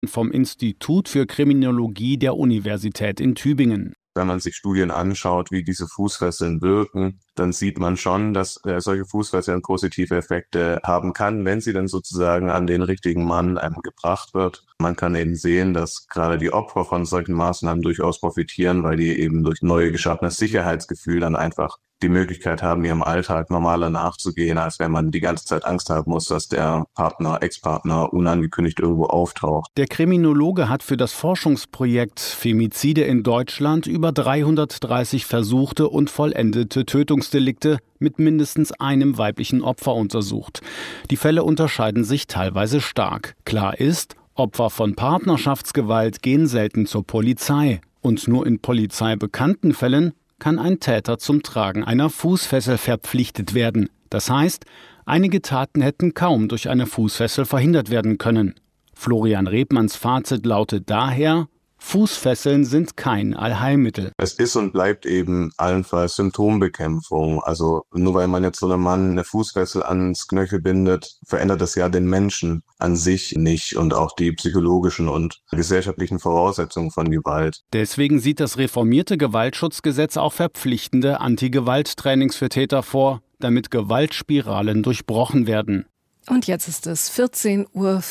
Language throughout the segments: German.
vom Institut für Kriminologie der Universität in Tübingen. Wenn man sich Studien anschaut, wie diese Fußfesseln wirken, dann sieht man schon, dass solche Fußfesseln positive Effekte haben kann, wenn sie dann sozusagen an den richtigen Mann gebracht wird. Man kann eben sehen, dass gerade die Opfer von solchen Maßnahmen durchaus profitieren, weil die eben durch neu geschaffenes Sicherheitsgefühl dann einfach die Möglichkeit haben, ihrem Alltag normaler nachzugehen, als wenn man die ganze Zeit Angst haben muss, dass der Partner, Ex-Partner unangekündigt irgendwo auftaucht. Der Kriminologe hat für das Forschungsprojekt Femizide in Deutschland über 330 versuchte und vollendete Tötungsdelikte mit mindestens einem weiblichen Opfer untersucht. Die Fälle unterscheiden sich teilweise stark. Klar ist, Opfer von Partnerschaftsgewalt gehen selten zur Polizei. Und nur in polizeibekannten Fällen kann ein Täter zum Tragen einer Fußfessel verpflichtet werden. Das heißt, einige Taten hätten kaum durch eine Fußfessel verhindert werden können. Florian Rebmanns Fazit lautet daher: Fußfesseln sind kein Allheilmittel. Es ist und bleibt eben allenfalls Symptombekämpfung. Also nur weil man jetzt so einem Mann eine Fußfessel ans Knöchel bindet, verändert das ja den Menschen an sich nicht und auch die psychologischen und gesellschaftlichen Voraussetzungen von Gewalt. Deswegen sieht das reformierte Gewaltschutzgesetz auch verpflichtende Anti-Gewalt-Trainings für Täter vor, damit Gewaltspiralen durchbrochen werden. Und jetzt ist es 14:15 Uhr.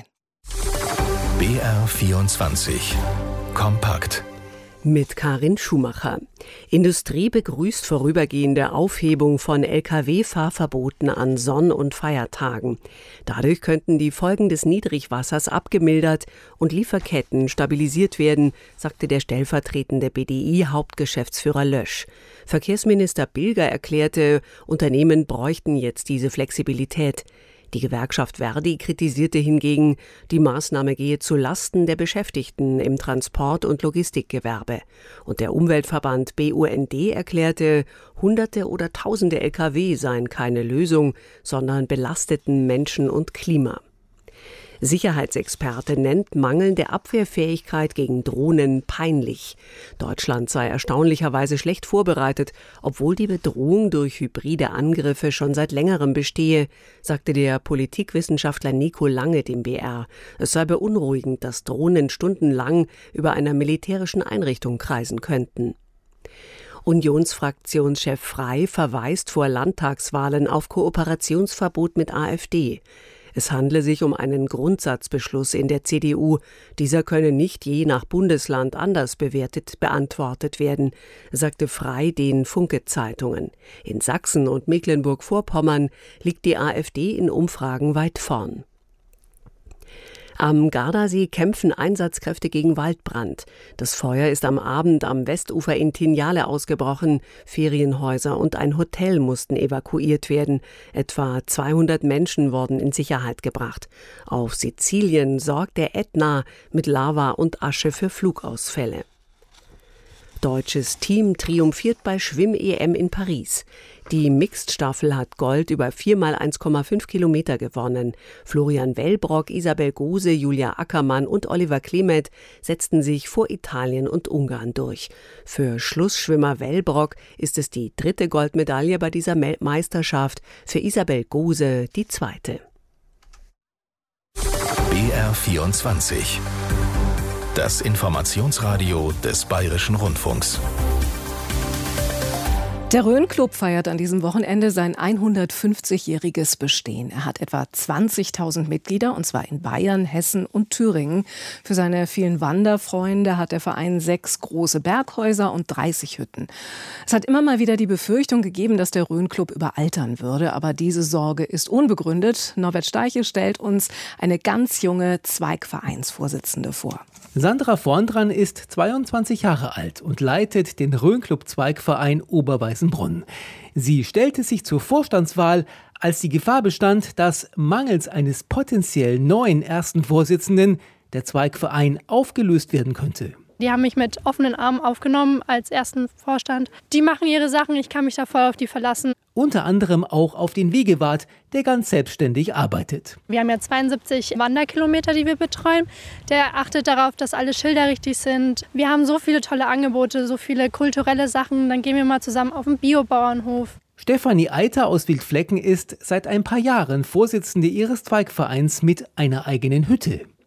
BR24 Kompakt mit Karin Schumacher. Industrie begrüßt vorübergehende Aufhebung von Lkw-Fahrverboten an Sonn- und Feiertagen. Dadurch könnten die Folgen des Niedrigwassers abgemildert und Lieferketten stabilisiert werden, sagte der stellvertretende BDI-Hauptgeschäftsführer Lösch. Verkehrsminister Bilger erklärte, Unternehmen bräuchten jetzt diese Flexibilität. Die Gewerkschaft Verdi kritisierte hingegen, die Maßnahme gehe zu Lasten der Beschäftigten im Transport- und Logistikgewerbe. Und der Umweltverband BUND erklärte, Hunderte oder Tausende Lkw seien keine Lösung, sondern belasteten Menschen und Klima. Sicherheitsexperte nennt mangelnde Abwehrfähigkeit gegen Drohnen peinlich. Deutschland sei erstaunlicherweise schlecht vorbereitet, obwohl die Bedrohung durch hybride Angriffe schon seit längerem bestehe, sagte der Politikwissenschaftler Nico Lange dem BR. Es sei beunruhigend, dass Drohnen stundenlang über einer militärischen Einrichtung kreisen könnten. Unionsfraktionschef Frey verweist vor Landtagswahlen auf Kooperationsverbot mit AfD. Es handle sich um einen Grundsatzbeschluss in der CDU. Dieser könne nicht je nach Bundesland anders beantwortet werden, sagte Frey den Funke-Zeitungen. In Sachsen und Mecklenburg-Vorpommern liegt die AfD in Umfragen weit vorn. Am Gardasee kämpfen Einsatzkräfte gegen Waldbrand. Das Feuer ist am Abend am Westufer in Tinjale ausgebrochen. Ferienhäuser und ein Hotel mussten evakuiert werden. Etwa 200 Menschen wurden in Sicherheit gebracht. Auf Sizilien sorgt der Ätna mit Lava und Asche für Flugausfälle. Deutsches Team triumphiert bei Schwimm-EM in Paris. Die Mixed-Staffel hat Gold über 4x1,5 Kilometer gewonnen. Florian Wellbrock, Isabel Gose, Julia Ackermann und Oliver Klemet setzten sich vor Italien und Ungarn durch. Für Schlussschwimmer Wellbrock ist es die 3. Goldmedaille bei dieser Meisterschaft, für Isabel Gose die 2. BR24 Das Informationsradio des Bayerischen Rundfunks. Der Rhön-Club feiert an diesem Wochenende sein 150-jähriges Bestehen. Er hat etwa 20.000 Mitglieder, und zwar in Bayern, Hessen und Thüringen. Für seine vielen Wanderfreunde hat der Verein 6 große Berghäuser und 30 Hütten. Es hat immer mal wieder die Befürchtung gegeben, dass der Rhön-Club überaltern würde, aber diese Sorge ist unbegründet. Norbert Steiche stellt uns eine ganz junge Zweigvereinsvorsitzende vor. Sandra Vorndran ist 22 Jahre alt und leitet den Rhön-Club-Zweigverein Oberweißenbrunn. Sie stellte sich zur Vorstandswahl, als die Gefahr bestand, dass mangels eines potenziell neuen ersten Vorsitzenden der Zweigverein aufgelöst werden könnte. Die haben mich mit offenen Armen aufgenommen als ersten Vorstand. Die machen ihre Sachen, ich kann mich da voll auf die verlassen. Unter anderem auch auf den Wegewart, der ganz selbstständig arbeitet. Wir haben ja 72 Wanderkilometer, die wir betreuen. Der achtet darauf, dass alle Schilder richtig sind. Wir haben so viele tolle Angebote, so viele kulturelle Sachen. Dann gehen wir mal zusammen auf den Biobauernhof. Stefanie Eiter aus Wildflecken ist seit ein paar Jahren Vorsitzende ihres Zweigvereins mit einer eigenen Hütte.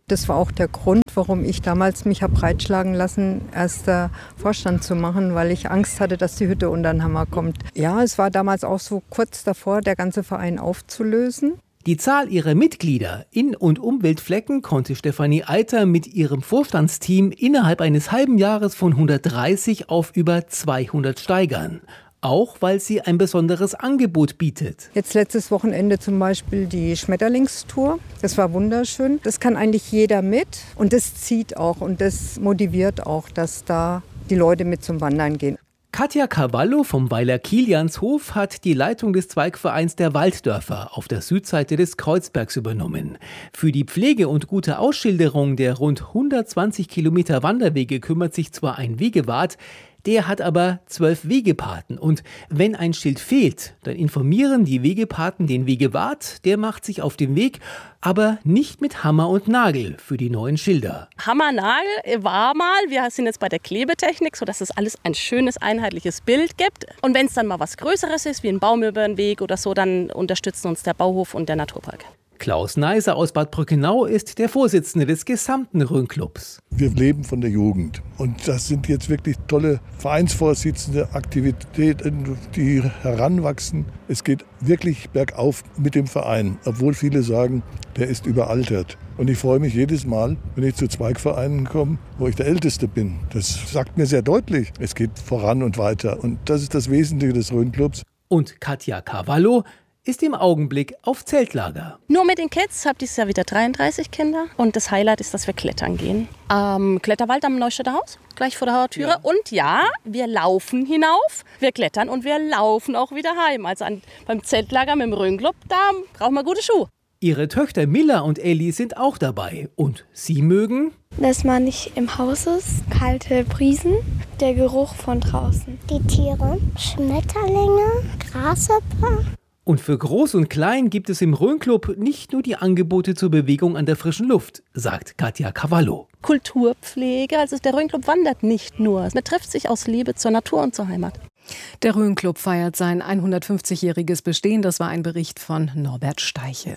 Das war auch der Grund, warum ich damals mich habe breitschlagen lassen, erster Vorstand zu machen, weil ich Angst hatte, dass die Hütte unter den Hammer kommt. Ja, es war damals auch so kurz davor, der ganze Verein aufzulösen. Die Zahl ihrer Mitglieder in und um Wildflecken konnte Stefanie Eiter mit ihrem Vorstandsteam innerhalb eines halben Jahres von 130 auf über 200 steigern. Auch weil sie ein besonderes Angebot bietet. Jetzt letztes Wochenende zum Beispiel die Schmetterlingstour. Das war wunderschön. Das kann eigentlich jeder mit und das zieht auch und das motiviert auch, dass da die Leute mit zum Wandern gehen. Katja Cavallo vom Weiler Kilianshof hat die Leitung des Zweigvereins der Walddörfer auf der Südseite des Kreuzbergs übernommen. Für die Pflege und gute Ausschilderung der rund 120 Kilometer Wanderwege kümmert sich zwar ein Wegewart, der hat aber 12 Wegepaten. Und wenn ein Schild fehlt, dann informieren die Wegepaten den Wegewart. Der macht sich auf den Weg, aber nicht mit Hammer und Nagel für die neuen Schilder. Hammer, Nagel war mal. Wir sind jetzt bei der Klebetechnik, sodass es alles ein schönes, einheitliches Bild gibt. Und wenn es dann mal was Größeres ist, wie ein Baum über den Weg oder so, dann unterstützen uns der Bauhof und der Naturpark. Klaus Neiser aus Bad Brückenau ist der Vorsitzende des gesamten Rhön-Clubs. Wir leben von der Jugend und das sind jetzt wirklich tolle Vereinsvorsitzende, Aktivitäten, die heranwachsen. Es geht wirklich bergauf mit dem Verein, obwohl viele sagen, der ist überaltert. Und ich freue mich jedes Mal, wenn ich zu Zweigvereinen komme, wo ich der Älteste bin. Das sagt mir sehr deutlich, es geht voran und weiter. Und das ist das Wesentliche des Rhön-Clubs. Und Katja Cavallo ist im Augenblick auf Zeltlager. Nur mit den Kids, habe dieses Jahr wieder 33 Kinder. Und das Highlight ist, dass wir klettern gehen. Kletterwald am Neustädter Haus, gleich vor der Haustüre. Ja. Und ja, wir laufen hinauf, wir klettern und wir laufen auch wieder heim. Also beim Zeltlager mit dem Rhön-Club, da brauchen wir gute Schuhe. Ihre Töchter Milla und Elli sind auch dabei. Und sie mögen, dass man nicht im Haus ist, kalte Brisen, der Geruch von draußen. Die Tiere, Schmetterlinge, Grashüpfer. Und für Groß und Klein gibt es im Rhön-Club nicht nur die Angebote zur Bewegung an der frischen Luft, sagt Katja Cavallo. Kulturpflege, also der Rhön-Club wandert nicht nur. Man trifft sich aus Liebe zur Natur und zur Heimat. Der Rhön-Club feiert sein 150-jähriges Bestehen. Das war ein Bericht von Norbert Steiche.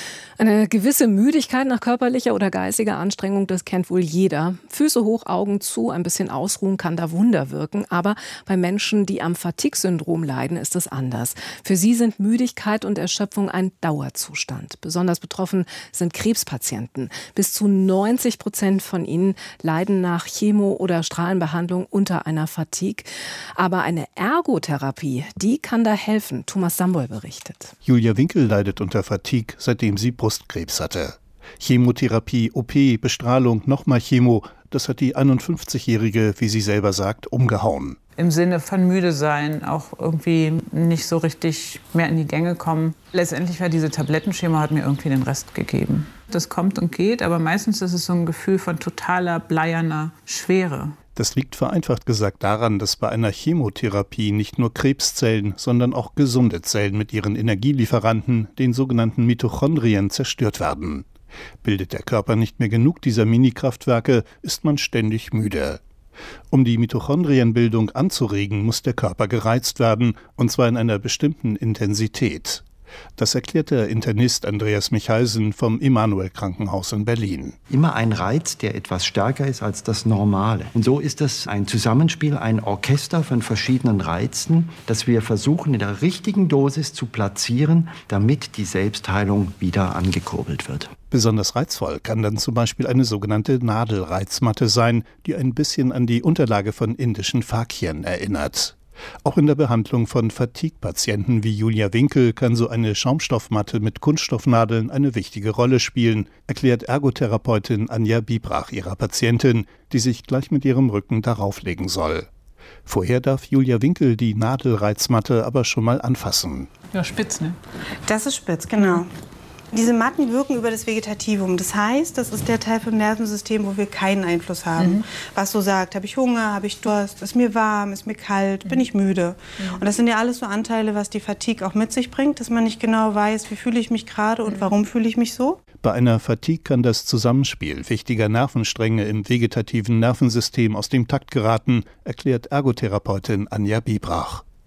Eine gewisse Müdigkeit nach körperlicher oder geistiger Anstrengung, das kennt wohl jeder. Füße hoch, Augen zu, ein bisschen ausruhen kann da Wunder wirken. Aber bei Menschen, die am Fatigue-Syndrom leiden, ist es anders. Für sie sind Müdigkeit und Erschöpfung ein Dauerzustand. Besonders betroffen sind Krebspatienten. Bis zu 90% von ihnen leiden nach Chemo- oder Strahlenbehandlung unter einer Fatigue. Aber eine Ergotherapie, die kann da helfen. Thomas Sambol berichtet. Julia Winkel leidet unter Fatigue, seitdem sie Brustkrebs hatte. Chemotherapie, OP, Bestrahlung, nochmal Chemo, das hat die 51-Jährige, wie sie selber sagt, umgehauen. Im Sinne von müde sein, auch irgendwie nicht so richtig mehr in die Gänge kommen. Letztendlich war diese Tablettenschema, hat mir irgendwie den Rest gegeben. Das kommt und geht, aber meistens ist es so ein Gefühl von totaler, bleierner Schwere. Das liegt vereinfacht gesagt daran, dass bei einer Chemotherapie nicht nur Krebszellen, sondern auch gesunde Zellen mit ihren Energielieferanten, den sogenannten Mitochondrien, zerstört werden. Bildet der Körper nicht mehr genug dieser Mini-Kraftwerke, ist man ständig müde. Um die Mitochondrienbildung anzuregen, muss der Körper gereizt werden, und zwar in einer bestimmten Intensität. Das erklärt der Internist Andreas Michalsen vom Emanuel-Krankenhaus in Berlin. Immer ein Reiz, der etwas stärker ist als das Normale. Und so ist es ein Zusammenspiel, ein Orchester von verschiedenen Reizen, das wir versuchen in der richtigen Dosis zu platzieren, damit die Selbstheilung wieder angekurbelt wird. Besonders reizvoll kann dann zum Beispiel eine sogenannte Nadelreizmatte sein, die ein bisschen an die Unterlage von indischen Fakien erinnert. Auch in der Behandlung von Fatigue-Patienten wie Julia Winkel kann so eine Schaumstoffmatte mit Kunststoffnadeln eine wichtige Rolle spielen, erklärt Ergotherapeutin Anja Biebrach ihrer Patientin, die sich gleich mit ihrem Rücken darauf legen soll. Vorher darf Julia Winkel die Nadelreizmatte aber schon mal anfassen. Ja, spitz, ne? Das ist spitz, genau. Diese Matten wirken über das Vegetativum. Das heißt, das ist der Teil vom Nervensystem, wo wir keinen Einfluss haben. Was so sagt, habe ich Hunger, habe ich Durst, ist mir warm, ist mir kalt, bin ich müde. Und das sind ja alles so Anteile, was die Fatigue auch mit sich bringt, dass man nicht genau weiß, wie fühle ich mich gerade und warum fühle ich mich so. Bei einer Fatigue kann das Zusammenspiel wichtiger Nervenstränge im vegetativen Nervensystem aus dem Takt geraten, erklärt Ergotherapeutin Anja Biebrach.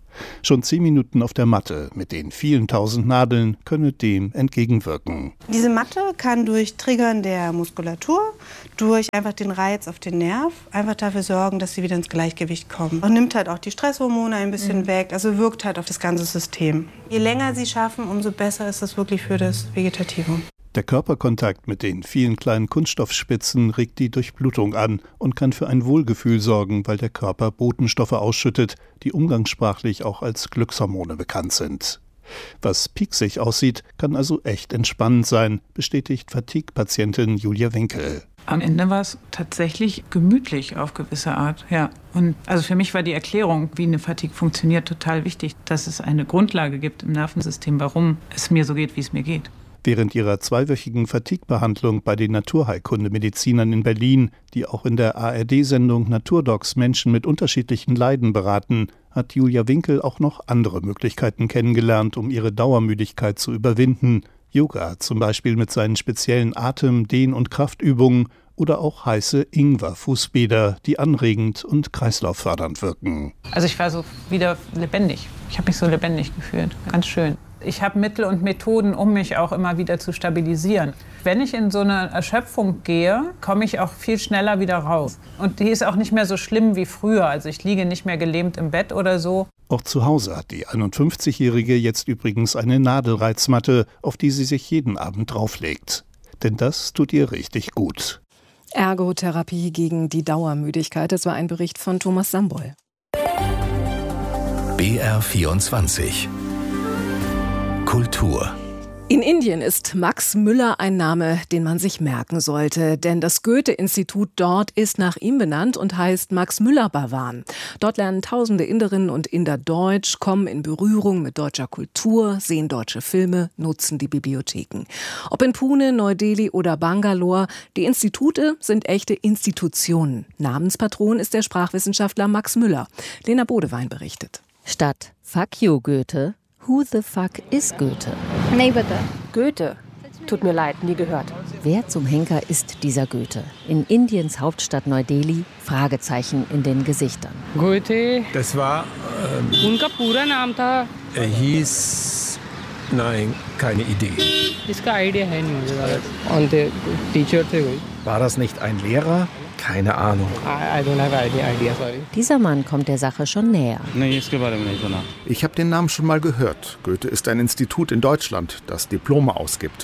Schon 10 Minuten auf der Matte mit den vielen tausend Nadeln könne dem entgegenwirken. Diese Matte kann durch Triggern der Muskulatur, durch einfach den Reiz auf den Nerv, einfach dafür sorgen, dass sie wieder ins Gleichgewicht kommen. Und nimmt halt auch die Stresshormone ein bisschen weg, also wirkt halt auf das ganze System. Je länger sie schaffen, umso besser ist das wirklich für das Vegetativum. Der Körperkontakt mit den vielen kleinen Kunststoffspitzen regt die Durchblutung an und kann für ein Wohlgefühl sorgen, weil der Körper Botenstoffe ausschüttet, die umgangssprachlich auch als Glückshormone bekannt sind. Was pieksig aussieht, kann also echt entspannend sein, bestätigt Fatigue-Patientin Julia Winkel. Am Ende war es tatsächlich gemütlich auf gewisse Art, ja. Und also für mich war die Erklärung, wie eine Fatigue funktioniert, total wichtig, dass es eine Grundlage gibt im Nervensystem, warum es mir so geht, wie es mir geht. Während ihrer 2-wöchigen Fatigue-Behandlung bei den Naturheilkunde-Medizinern in Berlin, die auch in der ARD-Sendung Naturdocs Menschen mit unterschiedlichen Leiden beraten, hat Julia Winkel auch noch andere Möglichkeiten kennengelernt, um ihre Dauermüdigkeit zu überwinden. Yoga zum Beispiel mit seinen speziellen Atem-, Dehn- und Kraftübungen oder auch heiße Ingwer-Fußbäder, die anregend und kreislauffördernd wirken. Also ich war so wieder lebendig. Ich habe mich so lebendig gefühlt. Ganz schön. Ich habe Mittel und Methoden, um mich auch immer wieder zu stabilisieren. Wenn ich in so eine Erschöpfung gehe, komme ich auch viel schneller wieder raus. Und die ist auch nicht mehr so schlimm wie früher. Also ich liege nicht mehr gelähmt im Bett oder so. Auch zu Hause hat die 51-Jährige jetzt übrigens eine Nadelreizmatte, auf die sie sich jeden Abend drauflegt. Denn das tut ihr richtig gut. Ergotherapie gegen die Dauermüdigkeit. Das war ein Bericht von Thomas Sambol. BR24 Kultur. In Indien ist Max Müller ein Name, den man sich merken sollte, denn das Goethe-Institut dort ist nach ihm benannt und heißt Max-Müller-Bhavan. Dort lernen tausende Inderinnen und Inder Deutsch, kommen in Berührung mit deutscher Kultur, sehen deutsche Filme, nutzen die Bibliotheken. Ob in Pune, Neu-Delhi oder Bangalore, die Institute sind echte Institutionen. Namenspatron ist der Sprachwissenschaftler Max Müller. Lena Bodewein berichtet. Statt Fuck you Goethe, Who the fuck is Goethe? Nee, bitte. Goethe. Tut mir leid, nie gehört. Wer zum Henker ist dieser Goethe? In Indiens Hauptstadt Neu-Delhi, Fragezeichen in den Gesichtern. Goethe. Das war... Unka pura Naam tha. Er hieß... Nein, keine Idee. Iska idea hai nahi. Und der Teacher the koi. War das nicht ein Lehrer? Keine Ahnung. I don't have any idea, sorry. Dieser Mann kommt der Sache schon näher. Ich habe den Namen schon mal gehört. Goethe ist ein Institut in Deutschland, das Diplome ausgibt.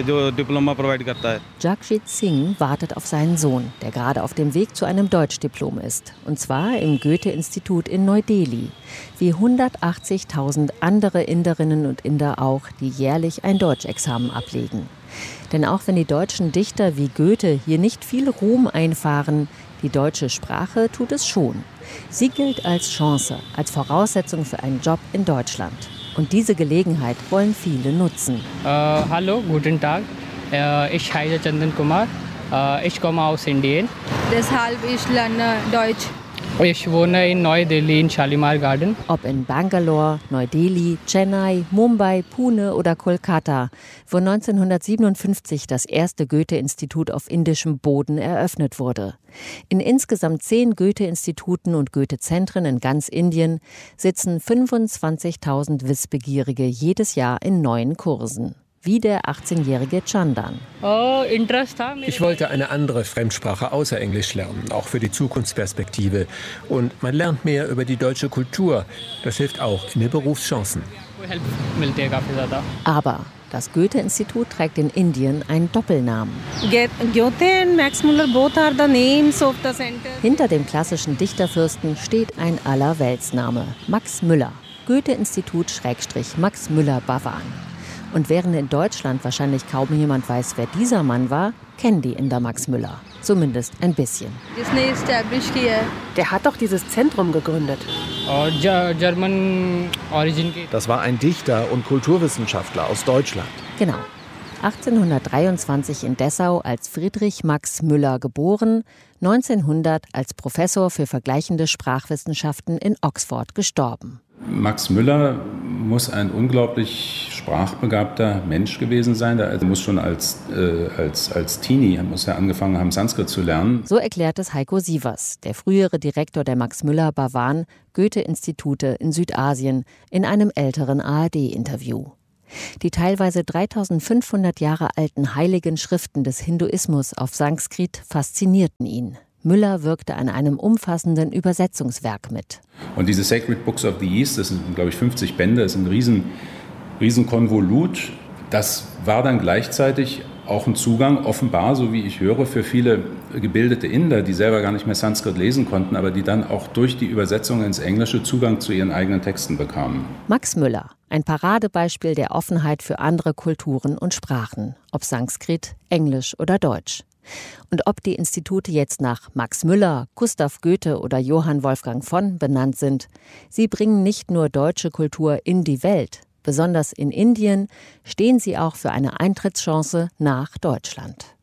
Jagjit Singh wartet auf seinen Sohn, der gerade auf dem Weg zu einem Deutschdiplom ist. Und zwar im Goethe-Institut in Neu-Delhi. Wie 180.000 andere Inderinnen und Inder auch, die jährlich ein Deutschexamen ablegen. Denn auch wenn die deutschen Dichter wie Goethe hier nicht viel Ruhm einfahren, die deutsche Sprache tut es schon. Sie gilt als Chance, als Voraussetzung für einen Job in Deutschland. Und diese Gelegenheit wollen viele nutzen. Hallo, guten Tag. Ich heiße Chandan Kumar. Ich komme aus Indien. Deshalb ich lerne Deutsch. Ich wohne in Neu-Delhi in Shalimar Garden. Ob in Bangalore, Neu-Delhi, Chennai, Mumbai, Pune oder Kolkata, wo 1957 das erste Goethe-Institut auf indischem Boden eröffnet wurde. In insgesamt 10 Goethe-Instituten und Goethe-Zentren in ganz Indien sitzen 25.000 Wissbegierige jedes Jahr in neuen Kursen. Wie der 18-jährige Chandan. Ich wollte eine andere Fremdsprache außer Englisch lernen, auch für die Zukunftsperspektive. Und man lernt mehr über die deutsche Kultur. Das hilft auch in den Berufschancen. Aber das Goethe-Institut trägt in Indien einen Doppelnamen. Goethe and Max Müller both are the names of the center. Hinter dem klassischen Dichterfürsten steht ein Allerweltsname, Max Müller. Goethe-Institut / Max Müller-Bhavan. Und während in Deutschland wahrscheinlich kaum jemand weiß, wer dieser Mann war, kennen die Inder Max Müller. Zumindest ein bisschen. Der hat doch dieses Zentrum gegründet. Das war ein Dichter und Kulturwissenschaftler aus Deutschland. Genau. 1823 in Dessau als Friedrich Max Müller geboren, 1900 als Professor für vergleichende Sprachwissenschaften in Oxford gestorben. Max Müller muss ein unglaublich sprachbegabter Mensch gewesen sein. Er muss schon als Teenie muss er angefangen haben, Sanskrit zu lernen. So erklärt es Heiko Sievers, der frühere Direktor der Max-Müller-Bhavan Goethe-Institute in Südasien, in einem älteren ARD-Interview. Die teilweise 3500 Jahre alten heiligen Schriften des Hinduismus auf Sanskrit faszinierten ihn. Müller wirkte an einem umfassenden Übersetzungswerk mit. Und diese Sacred Books of the East, das sind, glaube ich, 50 Bände, das ist ein riesen Konvolut. Das war dann gleichzeitig auch ein Zugang, offenbar, so wie ich höre, für viele gebildete Inder, die selber gar nicht mehr Sanskrit lesen konnten, aber die dann auch durch die Übersetzung ins Englische Zugang zu ihren eigenen Texten bekamen. Max Müller, ein Paradebeispiel der Offenheit für andere Kulturen und Sprachen, ob Sanskrit, Englisch oder Deutsch. Und ob die Institute jetzt nach Max Müller, Gustav Goethe oder Johann Wolfgang von benannt sind, sie bringen nicht nur deutsche Kultur in die Welt. Besonders in Indien stehen sie auch für eine Eintrittschance nach Deutschland.